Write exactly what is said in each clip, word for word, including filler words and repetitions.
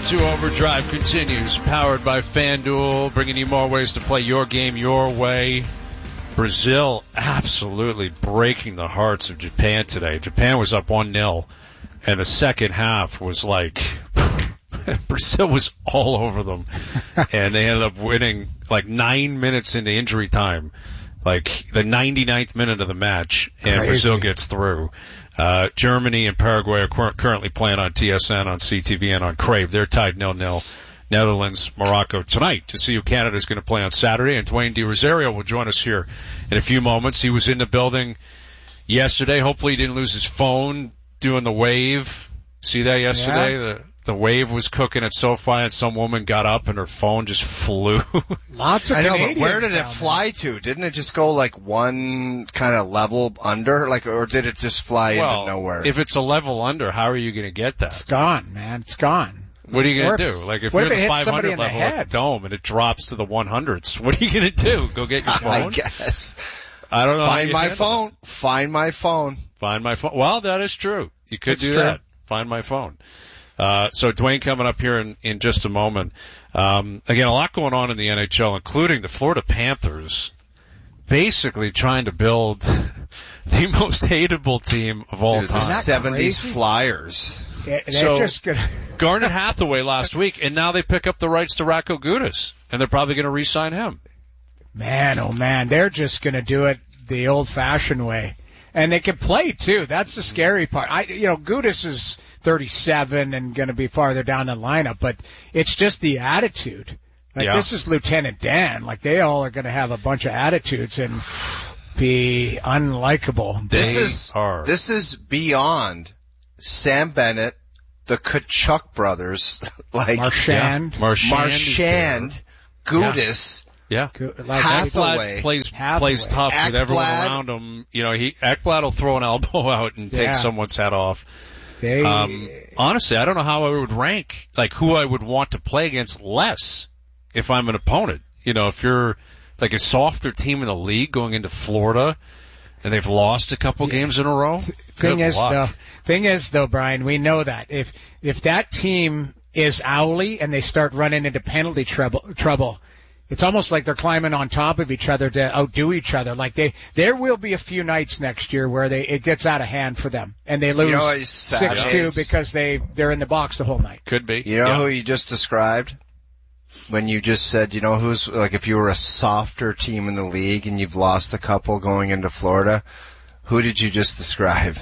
two Overdrive continues, powered by FanDuel, bringing you more ways to play your game your way. Brazil absolutely breaking the hearts of Japan today. Japan was up one nil, and the second half was like Brazil was all over them, and they ended up winning like nine minutes into injury time, like the ninety-ninth minute of the match, and Crazy. Brazil gets through. Uh, Germany and Paraguay are cur- currently playing on T S N, on C T V, and on Crave. They're tied nil nil. Netherlands, Morocco tonight to see who Canada is going to play on Saturday. And Dwayne De Rosario will join us here in a few moments. He was in the building yesterday. Hopefully he didn't lose his phone doing the wave. See that yesterday? Yeah. The the wave was cooking at SoFi, and some woman got up and her phone just flew. Lots of I know, Canadians but where did it down fly there. to? Didn't it just go like one kind of level under, like, or did it just fly well, into nowhere? If it's a level under, how are you going to get that? It's gone, man. It's gone. What are you going Or to if- do? Like, if what you're if in it the hits five somebody hundred in the level at head? the dome and it drops to the one hundreds, what are you going to do? Go get your phone? I guess. I don't know. how Find you my handle phone. that. Find my phone. Find my phone. Well, that is true. You could It's do true. that. Find my phone. Uh, so Dwayne coming up here in, in just a moment. Um, again, a lot going on in the N H L, including the Florida Panthers basically trying to build the most hateable team of all Dude, the time. seventies crazy? Flyers. Yeah, they're So- just gonna. Garnet Hathaway last week, and now they pick up the rights to Racco Gudas, and they're probably going to re-sign him. Man, oh man, they're just gonna do it the old-fashioned way, and they can play too. That's the scary part. I, you know, Gudas is thirty-seven and going to be farther down the lineup, but it's just the attitude. Like Yeah. this is Lieutenant Dan. Like they all are going to have a bunch of attitudes and be unlikable. This They is are. this is beyond Sam Bennett, the Kachuk brothers, like Marchand, Marchand. Marchand, Gudis. Yeah. Gu- like Hathaway. Ekblad plays Hathaway. plays tough with everyone Ekblad. around him. You know, he Ekblad will throw an elbow out and take Yeah. someone's head off. they, Um, honestly, I don't know how I would rank, like who I would want to play against less if I'm an opponent. You know, if you're like a softer team in the league going into Florida and they've lost a couple games in a row. Thing good is luck. though, thing is though, Brian, we know that if if that team is owly and they start running into penalty trouble, trouble, it's almost like they're climbing on top of each other to outdo each other. Like they, there will be a few nights next year where they it gets out of hand for them and they lose You know what sad six two is? because they they're in the box the whole night. Could be. You know Yeah. who you just described? When you just said, you know who's, like if you were a softer team in the league and you've lost a couple going into Florida, who did you just describe?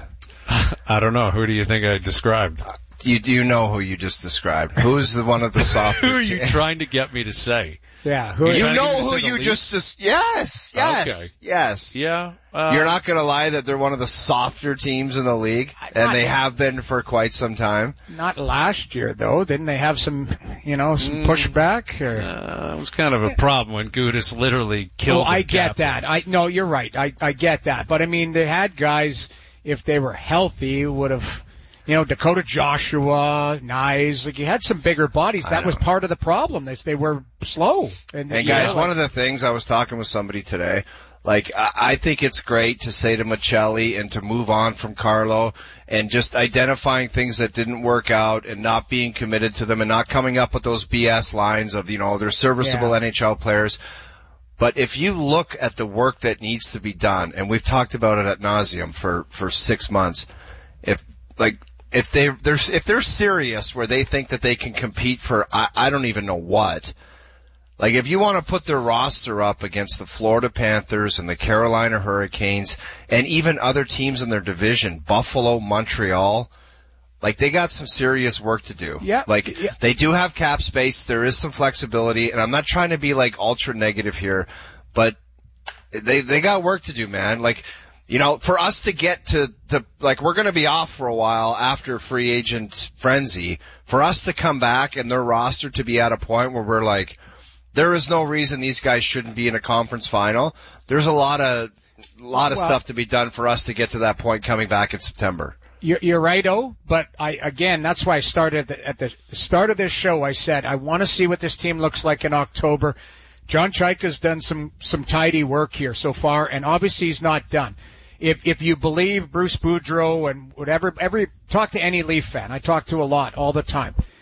I don't know. Who do you think I described? You do you know who you just described? Who's the one of the softer Who are you te- trying to get me to say? Yeah, who You is You trying to know get me to who say the you least? just, just yes, yes, yes. Yeah. Uh, You're not going to lie that they're one of the softer teams in the league, and Not- they have been for quite some time. not last year though? Didn't they have some, you know, some Mm. pushback? Or? Uh, it was kind of a problem when Gudis literally killed Oh, I the get captain. that. I no, you're right. I I get that. But I mean, they had guys. If they were healthy, would have, you know, Dakota Joshua, Nyes. Like you had some bigger bodies. That was part of the problem. They they were slow. And, And you guys, know, one like- of the things I was talking with somebody today, like I, I think it's great to say to Michelli and to move on from Carlo and just identifying things that didn't work out and not being committed to them and not coming up with those B S lines of, you know, they're serviceable Yeah. N H L players. But if you look at the work that needs to be done, and we've talked about it at nauseum for, for six months, if, like, if they, they're, if they're serious where they think that they can compete for, I, I don't even know what, like if you want to put their roster up against the Florida Panthers and the Carolina Hurricanes and even other teams in their division, Buffalo, Montreal, like they got some serious work to do. Yeah. Like Yeah. they do have cap space. There is some flexibility, and I'm not trying to be like ultra negative here, but they they got work to do, man. Like, you know, for us to get to the, like we're going to be off for a while after free agent frenzy, for us to come back and their roster to be at a point where we're like, there is no reason these guys shouldn't be in a conference final. There's a lot of a lot of Well- stuff to be done for us to get to that point coming back in September. You're, you're right, oh, but I, again, that's why I started at the, at the start of this show. I said, I want to see what this team looks like in October. John Chaika's done some, some tidy work here so far, and obviously he's not done. If, if you believe Bruce Boudreau and whatever, every, talk to any Leaf fan. I talk to a lot all the time.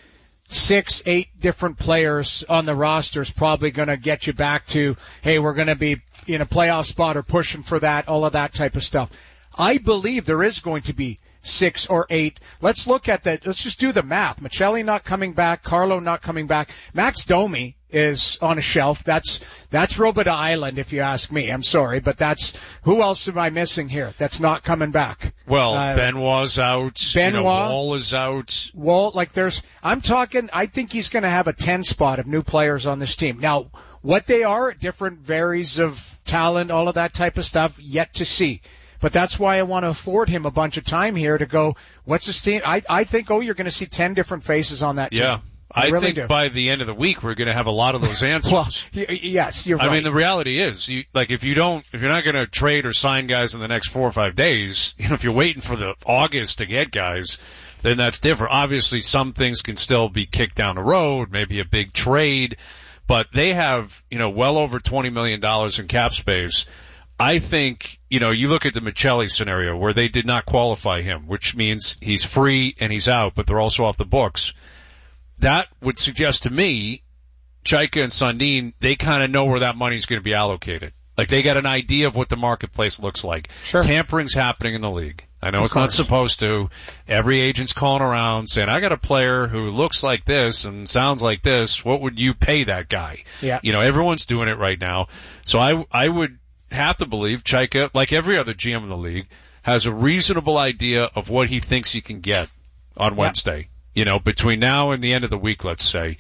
six, eight different players on the roster is probably going to get you back to, hey, we're going to be in a playoff spot or pushing for that, all of that type of stuff. I believe there is going to be six or eight. Let's look at that. Let's just do the math. Michelli not coming back, Carlo not coming back. Max Domi is on a shelf. That's, that's Robida Island, if you ask me. I'm sorry, but that's, who else am I missing here that's not coming back? Well, uh, Benoit's out. Benoit. You know, Wall is out. Wall, like there's, I'm talking, I think he's going to have a ten spot of new players on this team. Now, what they are, different varies of talent, all of that type of stuff, yet to see. But that's why I want to afford him a bunch of time here to go, what's his team? I, I think, oh, you're going to see ten different faces on that team. Yeah. I, I really think do. by the end of the week we're going to have a lot of those answers. Well, y- yes, you're right. I mean, the reality is, you, like, if you don't, if you're not going to trade or sign guys in the next four or five days, you know, if you're waiting for the August to get guys, then that's different. Obviously, some things can still be kicked down the road, maybe a big trade, but they have, you know, well over twenty million dollars in cap space. I think, you know, you look at the Michelli scenario where they did not qualify him, which means he's free and he's out, but they're also off the books. That would suggest to me, Chaika and Sundin, they kind of know where that money's going to be allocated. Like, they got an idea of what the marketplace looks like. Sure. Tampering's happening in the league. I know Of it's course. not supposed to. Every agent's calling around saying, I got a player who looks like this and sounds like this. What would you pay that guy? Yeah. You know, everyone's doing it right now. So I, I would have to believe Chaika, like every other G M in the league, has a reasonable idea of what he thinks he can get on Wednesday. You know, between now and the end of the week, let's say.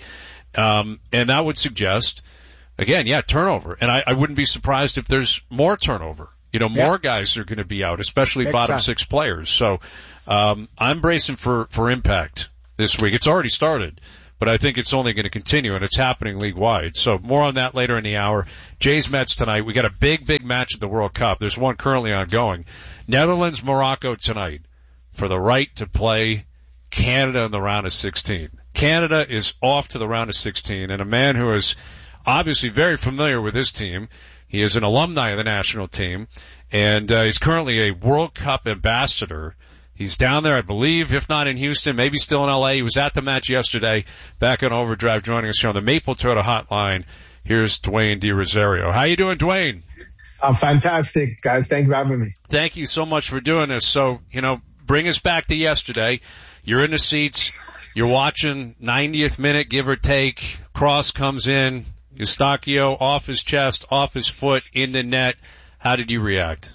Um, and that would suggest, again, yeah, turnover. And I, I wouldn't be surprised if there's more turnover. You know, more yeah. guys are going to be out, especially Big bottom time. six players. So, um, I'm bracing for, for impact this week. It's already started, but I think it's only going to continue, and it's happening league-wide. So more on that later in the hour. Jays Mets tonight. We got a big, big match at the World Cup. There's one currently ongoing. Netherlands, Morocco tonight for the right to play Canada in the round of sixteen. Canada is off to the round of sixteen, and a man who is obviously very familiar with this team. He is an alumni of the national team, and uh, he's currently a World Cup ambassador. He's down there, I believe, if not in Houston, maybe still in L A. He was at the match yesterday, back on Overdrive, joining us here on the Maple Toyota Hotline. Here's Dwayne De Rosario. How you doing, Dwayne? I'm fantastic, guys. Thank you for having me. Thank you so much for doing this. So, you know, bring us back to yesterday. You're in the seats. You're watching ninetieth minute, give or take. Cross comes in. Eustachio off his chest, off his foot, in the net. How did you react?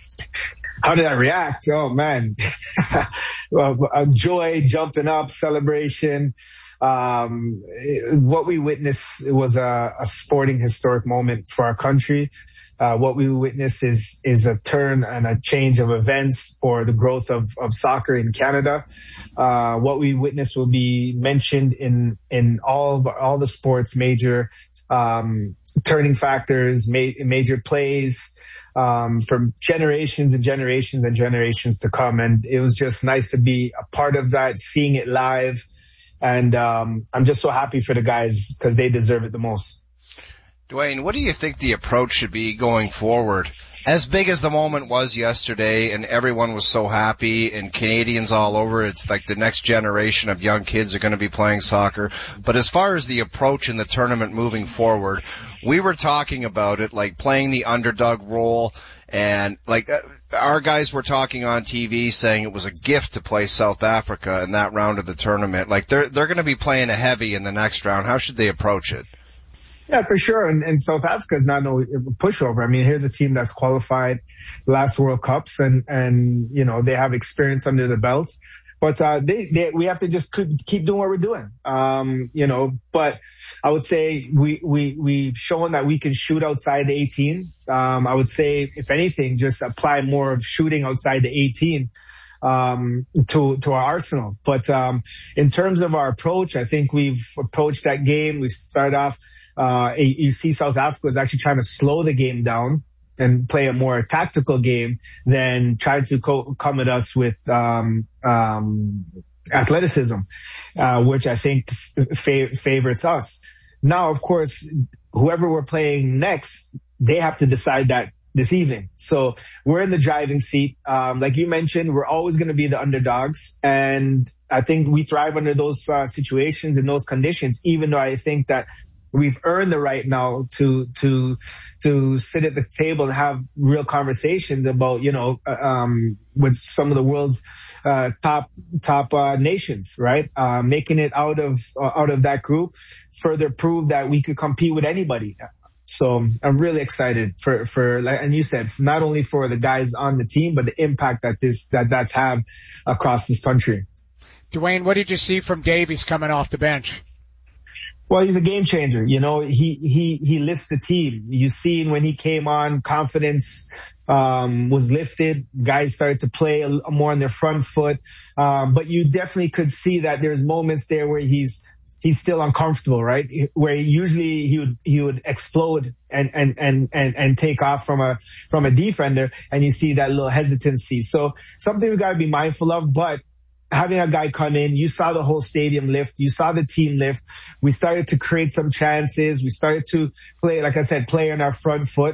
How did I react? Oh, man. well, uh, joy, jumping up, celebration. Um, it, what we witnessed was a, a sporting historic moment for our country. Uh, what we witnessed is, is a turn and a change of events for the growth of, of soccer in Canada. Uh, what we witnessed will be mentioned in, in all, the, all the sports major, um, turning factors, ma- major plays, um, from generations and generations and generations to come. And it was just nice to be a part of that, seeing it live. And, um, I'm just so happy for the guys because they deserve it the most. Dwayne, what do you think the approach should be going forward? As big as the moment was yesterday and everyone was so happy and Canadians all over, it's like the next generation of young kids are going to be playing soccer. But as far as the approach in the tournament moving forward, we were talking about it, like playing the underdog role, and like uh, our guys were talking on T V saying it was a gift to play South Africa in that round of the tournament. Like they're, they're going to be playing a heavy in the next round. How should they approach it? Yeah, for sure. And, and South Africa is not no pushover. I mean, here's a team that's qualified last World Cups and, and, you know, they have experience under the belts, but, uh, they, they, we have to just keep doing what we're doing. Um, you know, but I would say we, we, we've shown that we can shoot outside the eighteen. Um, I would say, if anything, just apply more of shooting outside the eighteen. Um, to, to our arsenal. But, um, in terms of our approach, I think we've approached that game. We started off, uh, you see South Africa is actually trying to slow the game down and play a more tactical game than trying to co- come at us with, um, um, athleticism, uh, which I think fa- favors us. Now, of course, whoever we're playing next, they have to decide that this evening. So we're in the driving seat. Um, like you mentioned, we're always going to be the underdogs. And I think we thrive under those uh, situations and those conditions, even though I think that we've earned the right now to, to, to sit at the table and have real conversations about, you know, um, with some of the world's, uh, top, top, uh, nations, right? Uh, making it out of, uh, out of that group further proved that we could compete with anybody. So I'm really excited for, for, like, and you said, not only for the guys on the team, but the impact that this, that that's had across this country. Dwayne, what did you see from Davies coming off the bench? Well, he's a game changer. You know, he, he, he lifts the team. You've seen when he came on, confidence, um, was lifted. Guys started to play a, more on their front foot. Um, but you definitely could see that there's moments there where he's, he's still uncomfortable, right? Where usually he would, he would explode and, and, and, and, and take off from a, from a defender. And you see that little hesitancy. So something we got to be mindful of, but having a guy come in, you saw the whole stadium lift. You saw the team lift. We started to create some chances. We started to play, like I said, play on our front foot.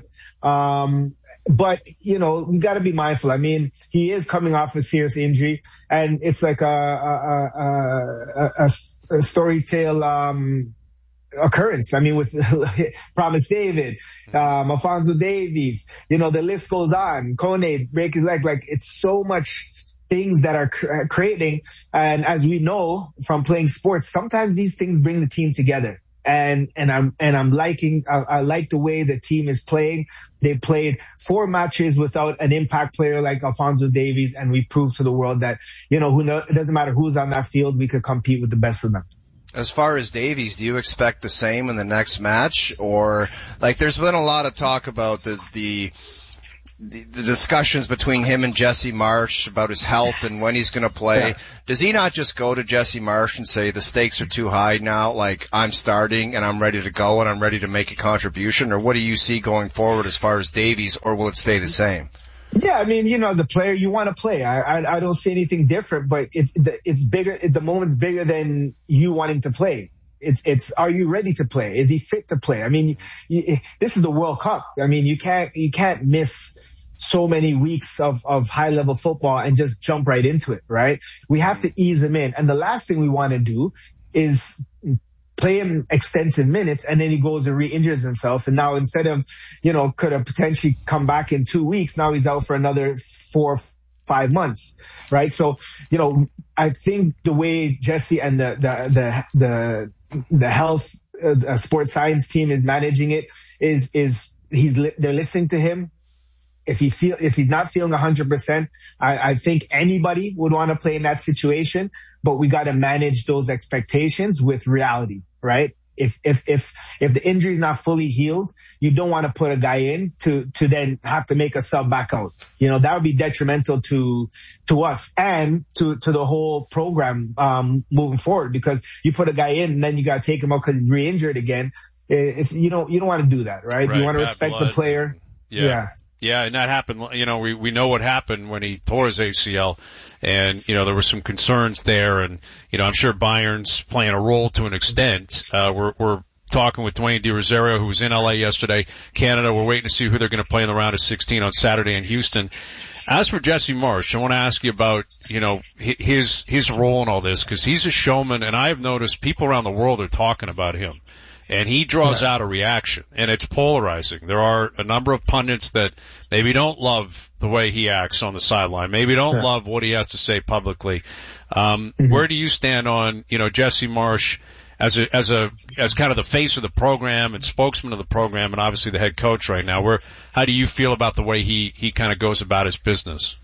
Um, but, you know, we got to be mindful. I mean, he is coming off a serious injury, and it's like a, a, a, a, a story tale, um, occurrence. I mean, with Promise David, um, Alfonso Davies, you know, the list goes on. Kone breaking leg, like it's so much things that are cr- creating. And as we know from playing sports, sometimes these things bring the team together. And, and I'm, and I'm liking, I, I like the way the team is playing. They played four matches without an impact player like Alfonso Davies. And we proved to the world that, you know, who know, it doesn't matter who's on that field. We could compete with the best of them. As far as Davies, do you expect the same in the next match? Or, like, there's been a lot of talk about the, the, The, the discussions between him and Jesse Marsch about his health and when he's going to play. Yeah. Does he not just go to Jesse Marsch and say the stakes are too high now, like I'm starting and I'm ready to go and I'm ready to make a contribution? Or what do you see going forward as far as Davies, or will it stay the same? Yeah, I mean, you know, as a player, you want to play. I, I, I don't see anything different, but it's, it's bigger, the moment's bigger than you wanting to play. It's, it's, are you ready to play? Is he fit to play? I mean, you, this is the World Cup. I mean, you can't, you can't miss so many weeks of, of high level football and just jump right into it, right? We have to ease him in. And the last thing we want to do is play him extensive minutes and then he goes and re-injures himself. And now instead of, you know, could have potentially come back in two weeks, now he's out for another four, five months, right? So, you know, I think the way Jesse and the, the, the, the, the health uh, sports science team is managing it is, is he's, li- they're listening to him. If he feel, if he's not feeling a hundred percent, I, I think anybody would want to play in that situation, but we got to manage those expectations with reality, right? If, if, if, if the injury is not fully healed, you don't want to put a guy in to, to then have to make a sub back out. You know, that would be detrimental to, to us and to, to the whole program, um, moving forward, because you put a guy in and then you got to take him out because he's re-injured again. It's, you don't, you don't want to do that, right? right You want to respect blood. the player. Yeah. yeah. Yeah, and that happened, you know, we, we know what happened when he tore his A C L, and, you know, there were some concerns there, and, you know, I'm sure Bayern's playing a role to an extent. Uh, we're, we're talking with Dwayne De Rosario, who was in L A yesterday, Canada. We're waiting to see who they're going to play in the round of sixteen on Saturday in Houston. As for Jesse Marsch, I want to ask you about, you know, his, his role in all this, because he's a showman, and I've noticed people around the world are talking about him. And he draws out a reaction, and it's polarizing. There are a number of pundits that maybe don't love the way he acts on the sideline, maybe don't yeah. love what he has to say publicly. Um, mm-hmm. Where do you stand on, you know, Jesse Marsch as a, as a, as kind of the face of the program and spokesman of the program, and obviously the head coach right now? Where, how do you feel about the way he, he kind of goes about his business?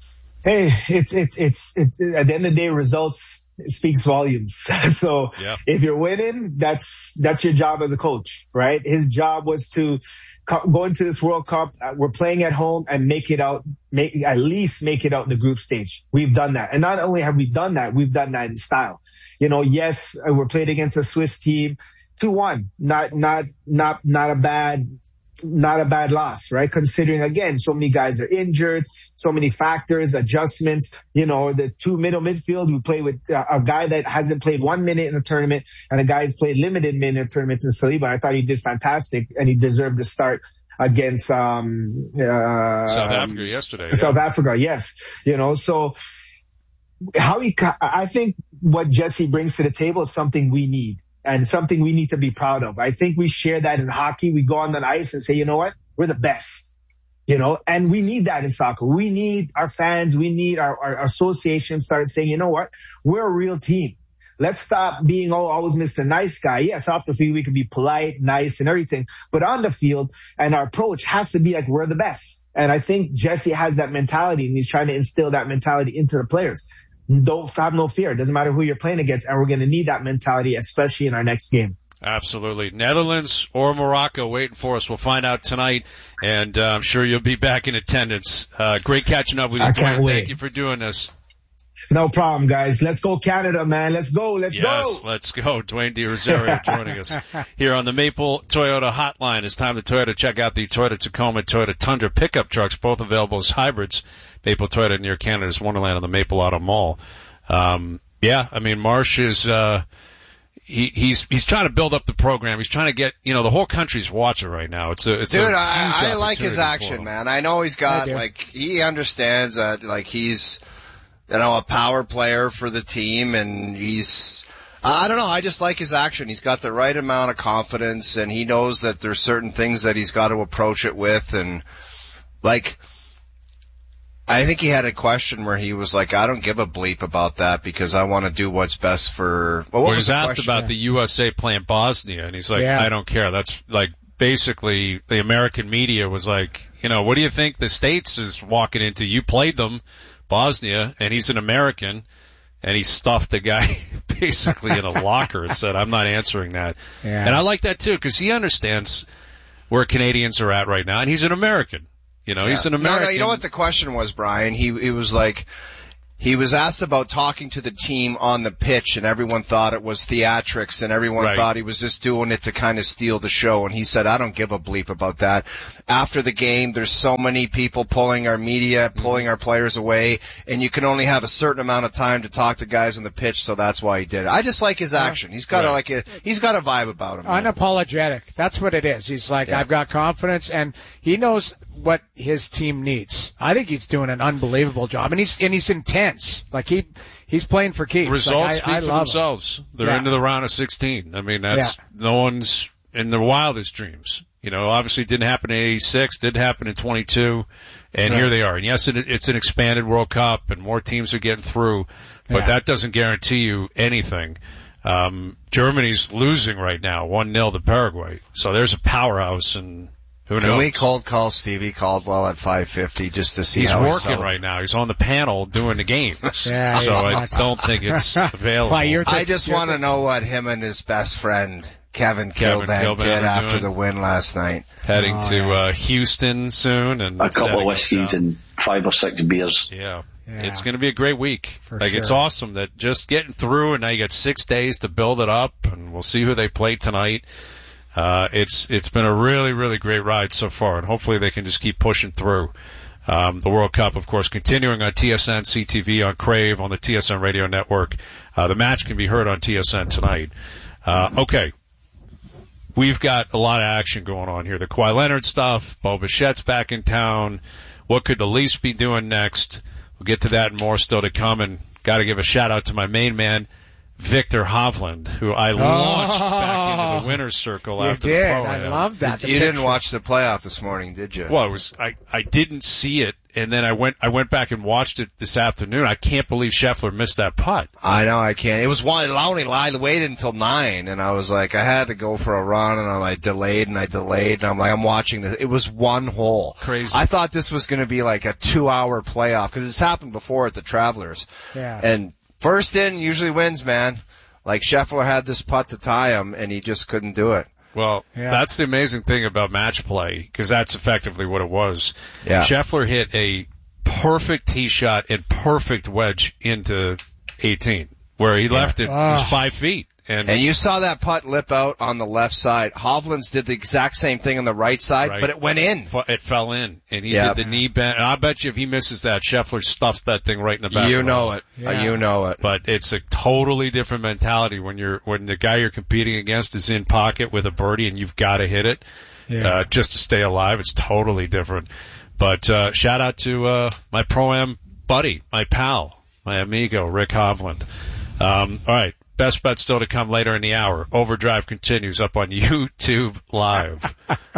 Hey, it's, it's, it's, it's, at the end of the day, results speaks volumes. So yeah. If you're winning, that's, that's your job as a coach, right? His job was to co- go into this World Cup. Uh, we're playing at home and make it out, make, at least make it out in the group stage. We've done that. And not only have we done that, we've done that in style. You know, yes, uh, we're played against a Swiss team, two one, not, not, not, not a bad, not a bad loss, right? Considering, again, so many guys are injured, so many factors, adjustments, you know, the two middle midfield, we play with uh, a guy that hasn't played one minute in the tournament and a guy who's played limited minute tournaments in Saliba. I thought he did fantastic and he deserved to start against, um, uh, South Africa yesterday. South yeah. Africa, yes. You know, so how he, I think what Jesse brings to the table is something we need and something we need to be proud of. I think we share that in hockey. We go on the ice and say, you know what? We're the best, you know, and we need that in soccer. We need our fans. We need our, our association start saying, you know what? We're a real team. Let's stop being oh, always Mister Nice Guy. Yes, off the field we can be polite, nice, and everything. But on the field, and our approach has to be like we're the best. And I think Jesse has that mentality, and he's trying to instill that mentality into the players. Don't have no fear. It doesn't matter who you're playing against, and we're going to need that mentality, especially in our next game. Absolutely. Netherlands or Morocco waiting for us. We'll find out tonight, and uh, I'm sure you'll be back in attendance. Uh, great catching up with you, I can't Dwayne. wait. Thank you for doing this. No problem, guys. Let's go Canada, man. Let's go. Let's yes, go. Yes, let's go. Dwayne De Rosario joining us here on the Maple Toyota Hotline. It's time to Toyota check out the Toyota Tacoma, Toyota Tundra pickup trucks, both available as hybrids. Maple Toyota near Canada's Wonderland on the Maple Auto Mall. Um, yeah, I mean, Marsh is, uh, he, he's, he's trying to build up the program. He's trying to get, you know, the whole country's watching right now. It's a, it's Dude, a I, I like his action, man. I know he's got, like, he understands that, like, he's, you know, a power player for the team, and he's, I don't know, I just like his action. He's got the right amount of confidence, and he knows that there's certain things that he's got to approach it with, and, like, I think he had a question where he was like, I don't give a bleep about that because I want to do what's best for, well, what well, he was was the asked question? about the U S A playing Bosnia, and he's like, Yeah. I don't care. That's, like, basically, the American media was like, you know, what do you think the States is walking into? You played them. Bosnia, and he's an American, and he stuffed the guy basically in a locker and said, I'm not answering that. Yeah. And I like that too, because he understands where Canadians are at right now, and he's an American. You know, Yeah. he's an American. No, no, you know what the question was, Brian? He, he was like, he was asked about talking to the team on the pitch, and everyone thought it was theatrics, and everyone Right. thought he was just doing it to kind of steal the show. And he said, I don't give a bleep about that. After the game, there's so many people pulling our media, pulling mm-hmm. our players away, and you can only have a certain amount of time to talk to guys on the pitch, so that's why he did it. I just like his action. He's got Right. a, like a, he's got a vibe about him. Man. Unapologetic. That's what it is. He's like, Yeah. I've got confidence, and he knows what his team needs. I think he's doing an unbelievable job, and he's and he's intense. Like he he's playing for keeps. Results like, I, speak I for love themselves. him. They're Yeah. into the round of sixteen. I mean, that's no one's in their wildest dreams. You know, obviously it didn't happen in eighty-six, did happen in twenty-two, and Right. here they are. And yes, it, it's an expanded World Cup, and more teams are getting through, but Yeah. that doesn't guarantee you anything. Um, Germany's losing right now, one nil to Paraguay. So there's a powerhouse, and who Can knows? we cold call Stevie Caldwell at five fifty just to see He's how working he's right now. He's on the panel doing the games. Yeah, so he's I not- don't think it's available. Why, you're I just You're want to the- know what him and his best friend Kevin Kevin Kilbane Kilbane did are after doing. the win last night. Heading Oh, to yeah. uh, Houston soon, and A couple setting of us whiskeys up. and five or six beers. Yeah. Yeah. It's going to be a great week. For like, it's sure. awesome that just getting through, and now you got six days to build it up, and we'll see who they play tonight. Uh, it's, it's been a really, really great ride so far, and hopefully they can just keep pushing through. Um, the World Cup, of course, continuing on T S N, C T V, on Crave, on the T S N radio network. Uh, the match can be heard on T S N tonight. Uh, okay. We've got a lot of action going on here. The Kawhi Leonard stuff, Bo Bichette's back in town. What could the Leafs be doing next? We'll get to that and more still to come, and got to give a shout out to my main man, Victor Hovland, who I launched back into the winner's circle You after did. the pro. I love that. The You didn't picture. watch the playoff this morning, did you? Well, it was I I didn't see it, and then I went I went back and watched it this afternoon. I can't believe Scheffler missed that putt. I know I can't. It was one. I only lied, waited until nine, and I was like, I had to go for a run, and I delayed and I delayed, and I'm like, I'm watching this. It was one hole. Crazy. I thought this was going to be like a two-hour playoff because it's happened before at the Travelers. Yeah. And first in usually wins, man. Like Scheffler had this putt to tie him, and he just couldn't do it. Well, Yeah. that's the amazing thing about match play, because that's effectively what it was. Yeah. Scheffler hit a perfect tee shot and perfect wedge into eighteen, where he left it, it was Oh. five feet. And, And you saw that putt lip out on the left side. Hovland's did the exact same thing on the right side, Right. but it went in. it fell in, and he Yeah. did the knee bend. And I bet you if he misses that, Scheffler stuffs that thing right in the back. You of the know net. it. Yeah. Uh, You know it. But it's a totally different mentality when you're when the guy you're competing against is in pocket with a birdie and you've got to hit it Yeah. uh, just to stay alive. It's totally different. But uh, shout out to uh, my Pro-Am buddy, my pal, my amigo Rick Hovland. Um, all right, best bet still to come later in the hour. Overdrive continues up on YouTube Live.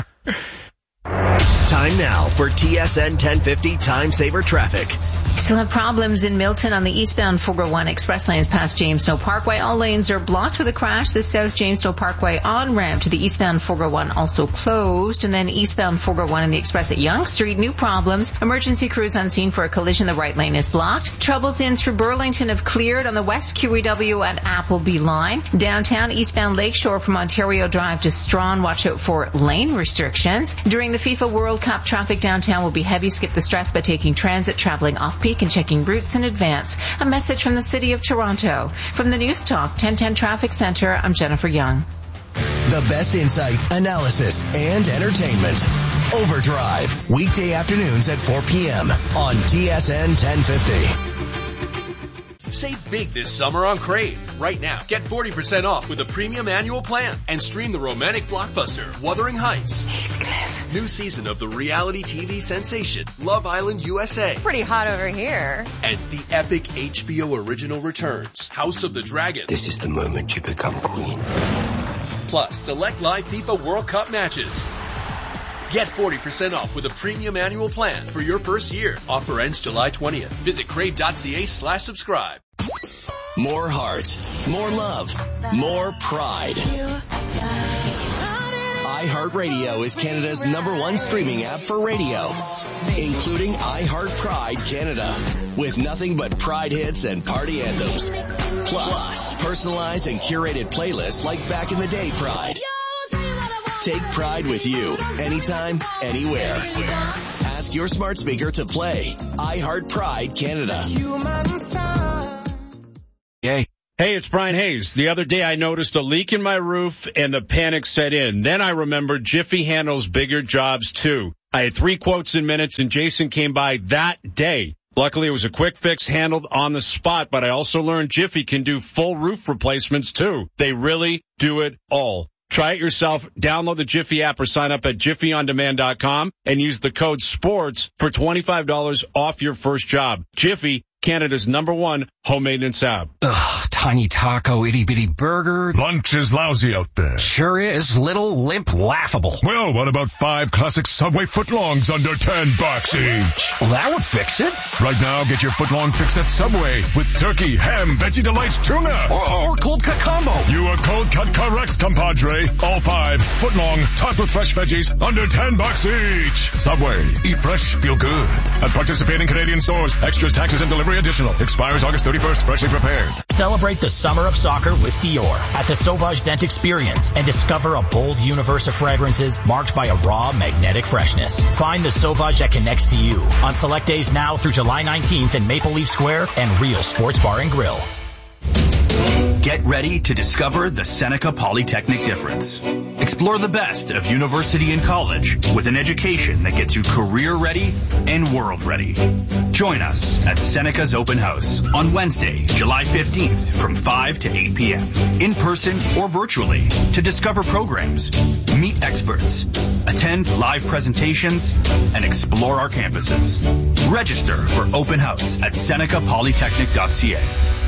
Time now for T S N ten fifty Time Saver Traffic. Still have problems in Milton on the eastbound four oh one express lanes past James Snow Parkway. All lanes are blocked with a crash. The South James Snow Parkway on-ramp to the eastbound four oh one also closed. And then eastbound four oh one in the express at Yonge Street, new problems. Emergency crews on scene for a collision. The right lane is blocked. Troubles in through Burlington have cleared on the West Q E W and Appleby line. Downtown eastbound Lakeshore from Ontario Drive to Strawn. Watch out for lane restrictions. During the FIFA World Cup, traffic downtown will be heavy. Skip the stress by taking transit, traveling off-peak, and checking routes in advance. A message from the City of Toronto. From the News Talk ten ten Traffic Center, I'm Jennifer Young. The best insight, analysis, and entertainment. Overdrive, weekday afternoons at four p.m. on T S N ten fifty. Save big this summer on Crave. Right now, get forty percent off with a premium annual plan and stream the romantic blockbuster Wuthering Heights. Heathcliff. New season of the reality T V sensation Love Island U S A. Pretty hot over here. And the epic H B O original returns, House of the Dragon. This is the moment you become queen. Plus, select live FIFA World Cup matches. Get forty percent off with a premium annual plan for your first year. Offer ends July twentieth. Visit crave.ca slash subscribe. More heart, more love, more pride. iHeartRadio is Canada's number one streaming app for radio, including iHeart Pride Canada, with nothing but Pride hits and party anthems. Plus, personalized and curated playlists like Back in the Day Pride. Take Pride with you, anytime, anywhere. Ask your smart speaker to play iHeart Pride Canada. Yay. Hey, it's Brian Hayes. The other day I noticed a leak in my roof and the panic set in. Then I remembered Jiffy handles bigger jobs too. I had three quotes in minutes and Jason came by that day. Luckily, it was a quick fix handled on the spot, but I also learned Jiffy can do full roof replacements too. They really do it all. Try it yourself. Download the Jiffy app or sign up at jiffy on demand dot com and use the code SPORTS for twenty-five dollars off your first job. Jiffy, Canada's number one home maintenance app. Ugh, tiny taco, itty bitty burger. Lunch is lousy out there. Sure is. Little, limp, laughable. Well, what about five classic Subway footlongs under ten bucks each? Well, that would fix it. Right now, get your footlong fix at Subway with turkey, ham, Veggie Delights, tuna. Or, or cold cut combo. You are cold cut correct, compadre. All five footlong, topped with fresh veggies, under ten bucks each. Subway. Eat fresh, feel good. At participating Canadian stores. Extras, taxes, and delivery additional. Expires August thirty-first. Freshly prepared. Celebrate the summer of soccer with Dior at the Sauvage Scent Experience and discover a bold universe of fragrances marked by a raw, magnetic freshness. Find the Sauvage that connects to you on select days now through July nineteenth in Maple Leaf Square and Real Sports Bar and Grill. Get ready to discover the Seneca Polytechnic difference. Explore the best of university and college with an education that gets you career ready and world ready. Join us at Seneca's Open House on Wednesday, July fifteenth from five to eight p.m. in person or virtually to discover programs, meet experts, attend live presentations, and explore our campuses. Register for Open House at seneca polytechnic dot c a.